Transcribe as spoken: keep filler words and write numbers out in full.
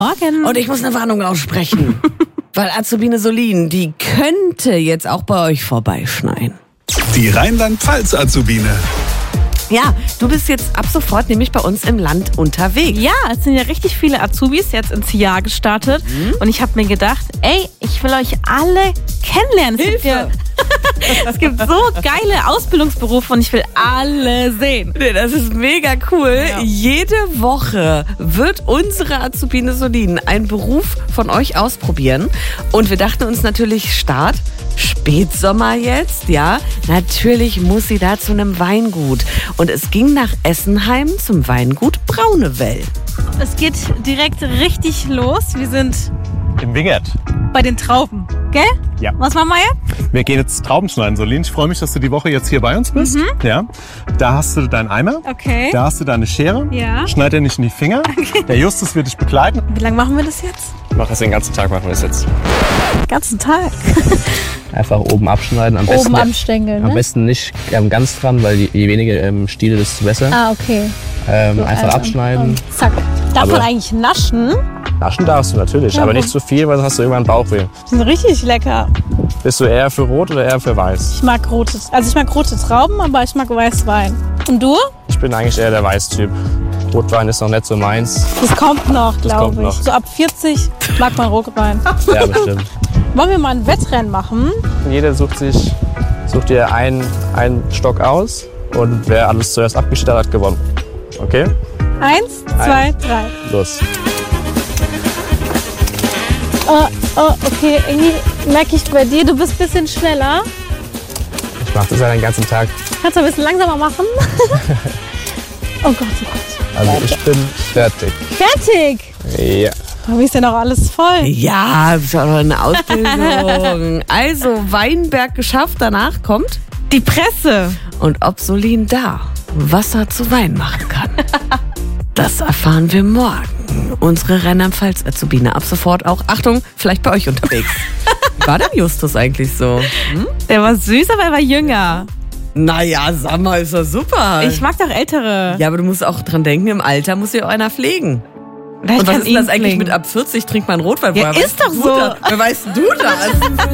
Morgen. Und ich muss eine Warnung aussprechen. Weil Azubine Solin, die könnte jetzt auch bei euch vorbeischneien. Die Rheinland-Pfalz-Azubine. Ja, du bist jetzt ab sofort nämlich bei uns im Land unterwegs. Ja, es sind ja richtig viele Azubis jetzt ins Jahr gestartet. Mhm. Und ich habe mir gedacht, ey, ich will euch alle kennenlernen. Es gibt, ja, es gibt so geile Ausbildungsberufe und ich will alle sehen. Das ist mega cool. Ja. Jede Woche wird unsere Azubine Solin einen Beruf von euch ausprobieren. Und wir dachten uns natürlich, Start Spätsommer jetzt, ja. Natürlich muss sie da zu einem Weingut. Und es ging nach Essenheim zum Weingut Braunewell. Es geht direkt richtig los. Wir sind im Wingert. Bei den Trauben, gell? Ja. Was machen wir jetzt? Wir gehen jetzt Trauben schneiden, Solin. Ich freue mich, dass du die Woche jetzt hier bei uns bist. Mhm. Ja. Da hast du deinen Eimer. Okay. Da hast du deine Schere. Ja. Schneid dir nicht in die Finger. Okay. Der Justus wird dich begleiten. Wie lange machen wir das jetzt? Ich mache das den ganzen Tag, machen wir das jetzt. Den ganzen Tag? Einfach oben abschneiden. Am besten, oben am Stängel, ne? Am besten nicht ähm, ganz dran, weil je, je weniger ähm, Stiele, desto besser. Ah, okay. Ähm, So, einfach also, abschneiden. und zack. Darf Aber- man eigentlich naschen? Naschen darfst du natürlich, Ja, aber wo- nicht zu viel, weil sonst hast du irgendwann Bauchweh. Die sind richtig lecker. Bist du eher für Rot oder eher für Weiß? Ich mag rote, also ich mag rote Trauben, aber ich mag Weißwein. Und du? Ich bin eigentlich eher der Weiß-Typ. Rotwein ist noch nicht so meins. Das kommt noch, glaube kommt ich. noch. So ab vierzig mag man Rotwein. Ja, bestimmt. Wollen wir mal ein Wettrennen machen? Jeder sucht sich, sucht dir einen, einen Stock aus und wer alles zuerst abgeschnitten hat, hat gewonnen. Okay? Eins, zwei, drei. Los. Oh, oh, okay, irgendwie merke ich bei dir, du bist ein bisschen schneller. Ich mache das ja den ganzen Tag. Kannst du ein bisschen langsamer machen? Oh Gott, oh Gott. Also ich bin fertig. Fertig! Ja. Da ist ja noch alles voll. Ja, das ist auch noch eine Ausbildung. Also, Weinberg geschafft, danach kommt. Die Presse. Und ob Solin da Wasser zu Wein machen kann, das erfahren wir morgen. Unsere Rheinland-Pfalz-Azubine ab sofort auch, Achtung, vielleicht bei euch unterwegs. Wie war denn Justus eigentlich so? Hm? Der war süß, aber er war jünger. Naja, sag mal, ist das super. Ich mag doch Ältere. Ja, aber du musst auch dran denken, im Alter muss ja auch einer pflegen. Vielleicht Und was kann ist denn das ihn eigentlich pflegen. mit ab vierzig trinkt man Rotwein? Ja, Woher ist weißt doch du so. das? Wer weißt du das?